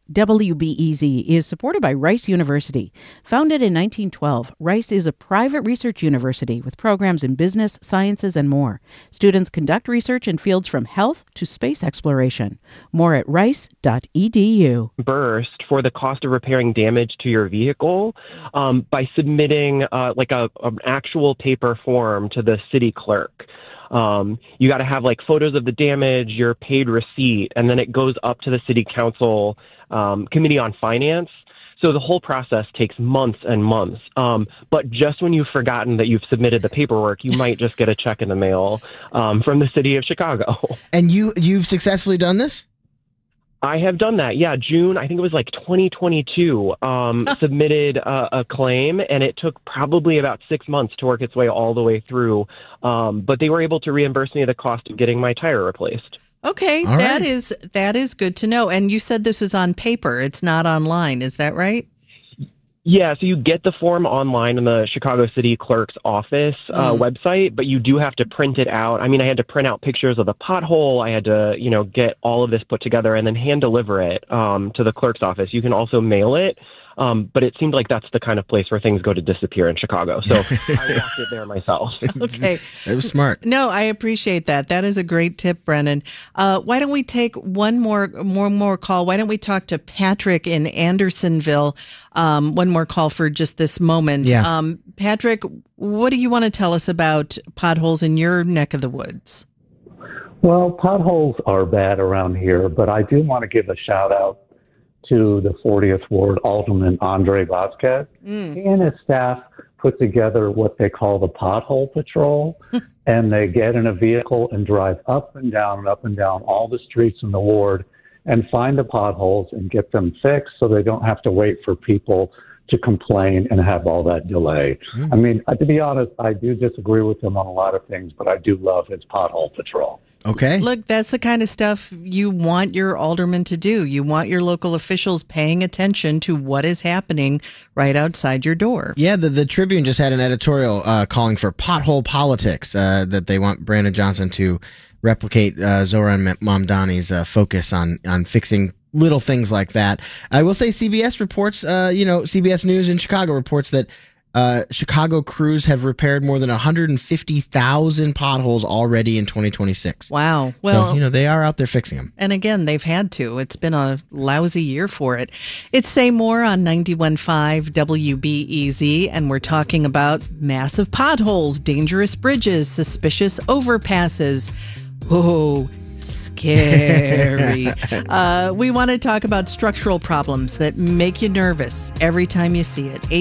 WBEZ is supported by Rice University. Founded in 1912, Rice is a private research university with programs in business, sciences, and more. Students conduct research in fields from health to space exploration. More at rice.edu. Burst for the cost of repairing damage to your vehicle by submitting an actual paper form to the city clerk. You got to have photos of the damage, your paid receipt, and then it goes up to the city council committee on finance. So the whole process takes months and months. But just when you've forgotten that you've submitted the paperwork, you might just get a check in the mail from the city of Chicago. And you've successfully done this? I have done that. Yeah, June, I think it was 2022, submitted a claim, and it took probably about 6 months to work its way all the way through. But they were able to reimburse me the cost of getting my tire replaced. Okay, all that right. that is good to know. And you said this is on paper. It's not online. Is that right? Yeah, so you get the form online in the Chicago City Clerk's office website, but you do have to print it out. I mean, I had to print out pictures of the pothole. I had to, get all of this put together and then hand deliver it to the clerk's office. You can also mail it, but it seemed like that's the kind of place where things go to disappear in Chicago. So I walked it there myself. Okay. It was smart. No, I appreciate that. That is a great tip, Brennan. Why don't we take one more call? Why don't we talk to Patrick in Andersonville? One more call for just this moment. Yeah. Patrick, what do you want to tell us about potholes in your neck of the woods? Well, potholes are bad around here, but I do want to give a shout out to the 40th Ward Alderman Andre Vasquez. He and his staff put together what they call the Pothole Patrol, and they get in a vehicle and drive up and down all the streets in the ward and find the potholes and get them fixed so they don't have to wait for people to complain and have all that delay. I mean, to be honest, I do disagree with him on a lot of things, but I do love his Pothole Patrol. Okay. Look, that's the kind of stuff you want your alderman to do. You want your local officials paying attention to what is happening right outside your door. Yeah, the Tribune just had an editorial calling for pothole politics, that they want Brandon Johnson to replicate Zoran Mamdani's focus on fixing little things like that. I will say CBS reports, CBS News in Chicago reports that Chicago crews have repaired more than 150,000 potholes already in 2026. Wow. Well, so, they are out there fixing them. And again, they've had to. It's been a lousy year for it. It's Say More on 91.5 WBEZ, and we're talking about massive potholes, dangerous bridges, suspicious overpasses. Oh, scary. We want to talk about structural problems that make you nervous every time you see it.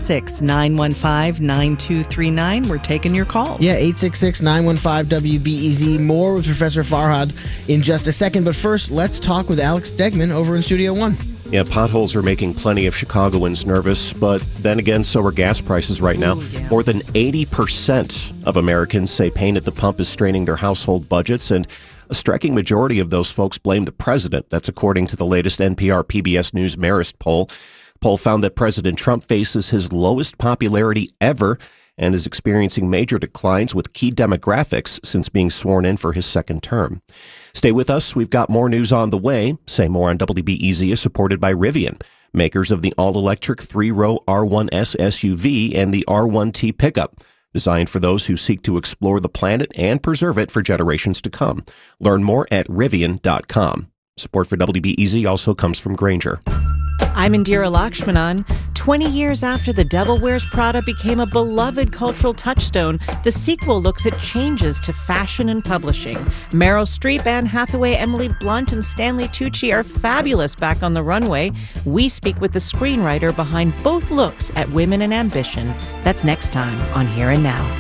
866-915-9239. We're taking your calls. Yeah, 866-915-WBEZ. More with Professor Farhad in just a second. But first, let's talk with Alex Degman over in Studio One. Yeah, potholes are making plenty of Chicagoans nervous, but then again, so are gas prices right now. Yeah. More than 80% of Americans say pain at the pump is straining their household budgets, and a striking majority of those folks blame the president. That's according to the latest NPR PBS News Marist poll. The poll found that President Trump faces his lowest popularity ever and is experiencing major declines with key demographics since being sworn in for his second term. Stay with us. We've got more news on the way. Say More on WBEZ is supported by Rivian, makers of the all-electric 3-row R1S SUV and the R1T pickup, designed for those who seek to explore the planet and preserve it for generations to come. Learn more at Rivian.com. Support for WBEZ also comes from Grainger. I'm Indira Lakshmanan. 20 years after The Devil Wears Prada became a beloved cultural touchstone, the sequel looks at changes to fashion and publishing. Meryl Streep, Anne Hathaway, Emily Blunt, and Stanley Tucci are fabulous back on the runway. We speak with the screenwriter behind both looks at Women and Ambition. That's next time on Here and Now.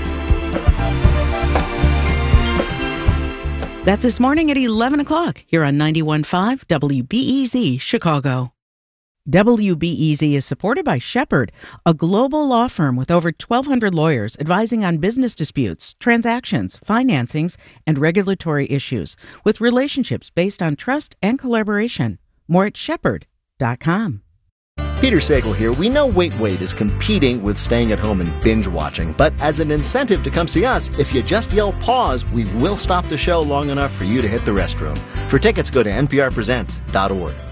That's this morning at 11 o'clock here on 91.5 WBEZ Chicago. WBEZ is supported by Shepherd, a global law firm with over 1,200 lawyers advising on business disputes, transactions, financings, and regulatory issues, with relationships based on trust and collaboration. More at Shepherd.com. Peter Sagal here. We know Wait is competing with staying at home and binge watching, but as an incentive to come see us, if you just yell pause, we will stop the show long enough for you to hit the restroom. For tickets, go to nprpresents.org.